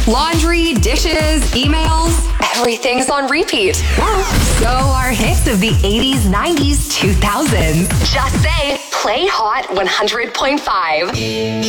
laundry, dishes, emails. Everything's on repeat. So are hits of the 80s, 90s, 2000s. Just say, play Hot 100.5.